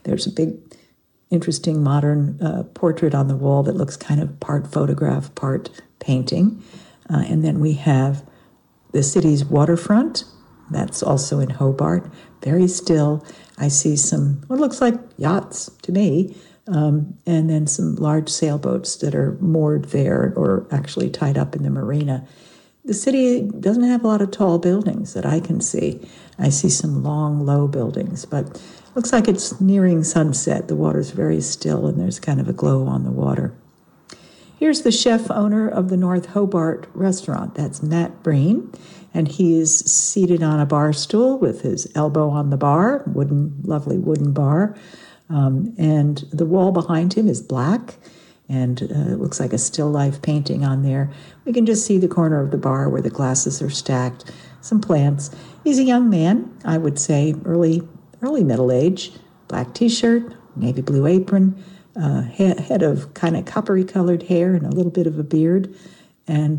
There's a big, interesting modern portrait on the wall that looks kind of part photograph, part painting. And then we have the city's waterfront. That's also in Hobart. Very still. I see some, what looks like yachts to me, and then some large sailboats that are moored there or actually tied up in the marina. The city doesn't have a lot of tall buildings that I can see. I see some long, low buildings, but looks like it's nearing sunset. The water's very still, and there's kind of a glow on the water. Here's the chef owner of the North Hobart restaurant. That's Matt Breen, and he is seated on a bar stool with his elbow on the bar, lovely wooden bar, and the wall behind him is black, and it looks like a still life painting on there. We can just see the corner of the bar where the glasses are stacked, some plants. He's a young man, I would say early middle age, black t-shirt, navy blue apron, head of kind of coppery colored hair and a little bit of a beard, and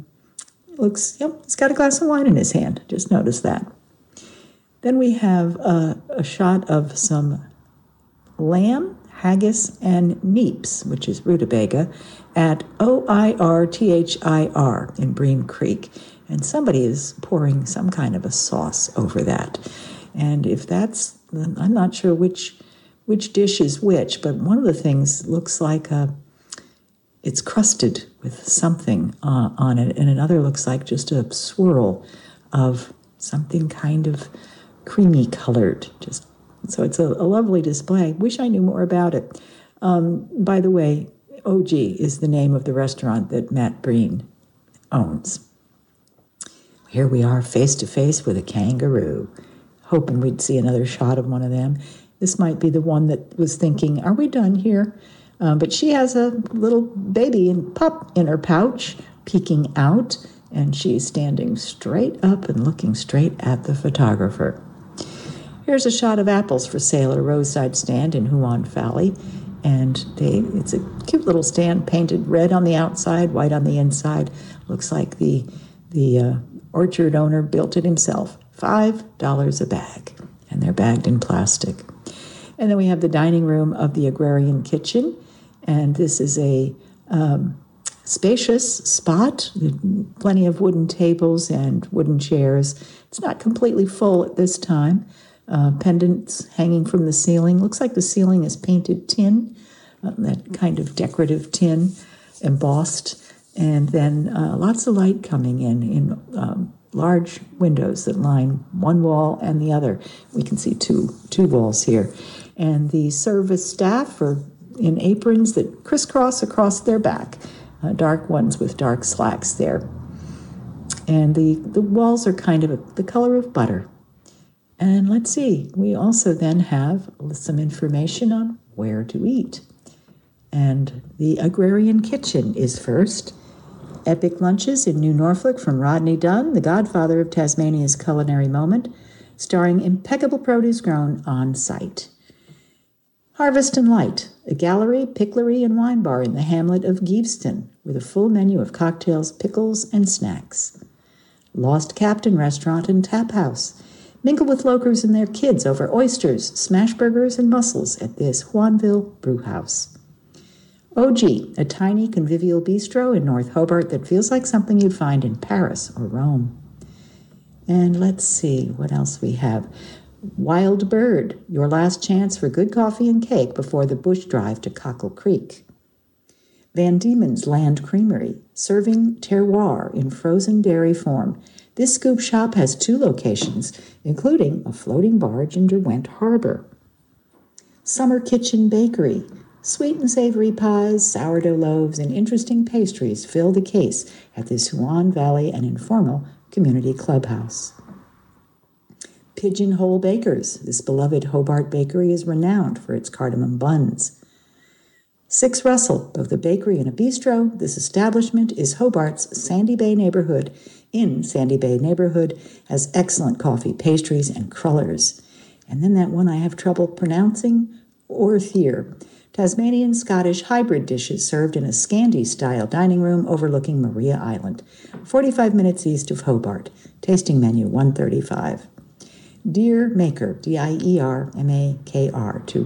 he's got a glass of wine in his hand. Just notice that. Then we have a shot of some lamb, haggis, and neeps, which is rutabaga, at OIRTHIR in Bream Creek. And somebody is pouring some kind of a sauce over that. And if that's, I'm not sure which dish is which, but one of the things looks like it's crusted with something on it, and another looks like just a swirl of something kind of creamy colored, so it's a lovely display. Wish I knew more about it. By the way, OG is the name of the restaurant that Matt Breen owns. Here we are face to face with a kangaroo, hoping we'd see another shot of one of them. This might be the one that was thinking, are we done here? But she has a little baby and pup in her pouch, peeking out, and she is standing straight up and looking straight at the photographer. Here's a shot of apples for sale at a roadside stand in Huon Valley, and it's a cute little stand painted red on the outside, white on the inside. Looks like the orchard owner built it himself. $5 a bag, and they're bagged in plastic. And then we have the dining room of the Agrarian Kitchen, and this is a spacious spot, plenty of wooden tables and wooden chairs. It's not completely full at this time. Pendants hanging from the ceiling. Looks like the ceiling is painted tin, that kind of decorative tin, embossed, and then lots of light coming in large windows that line one wall and the other. We can see two walls here. And the service staff are in aprons that crisscross across their back, dark ones with dark slacks there. And the walls are kind of the color of butter. And let's see, we also then have some information on where to eat. And the Agrarian Kitchen is first. Epic lunches in New Norfolk from Rodney Dunn, the godfather of Tasmania's culinary moment, starring impeccable produce grown on site. Harvest and Light, a gallery, picklery, and wine bar in the hamlet of Geeveston, with a full menu of cocktails, pickles, and snacks. Lost Captain Restaurant and Tap House. Mingle with locals and their kids over oysters, smash burgers, and mussels at this Juanville brew house. OG, a tiny convivial bistro in North Hobart that feels like something you'd find in Paris or Rome. And let's see what else we have. Wild Bird, your last chance for good coffee and cake before the bush drive to Cockle Creek. Van Diemen's Land Creamery, serving terroir in frozen dairy form. This scoop shop has 2 locations, including a floating barge in Derwent Harbor. Summer Kitchen Bakery, sweet and savory pies, sourdough loaves, and interesting pastries fill the case at this Huon Valley and informal community clubhouse. Pigeonhole Bakers, this beloved Hobart bakery is renowned for its cardamom buns. Six Russell, both a bakery and a bistro, this establishment is Hobart's Sandy Bay neighborhood. In Sandy Bay neighborhood has excellent coffee, pastries, and crullers. And then that one I have trouble pronouncing, Orthier. Tasmanian Scottish hybrid dishes served in a Scandi-style dining room overlooking Maria Island, 45 minutes east of Hobart. Tasting menu $135. Deer Maker, DIERMAKR,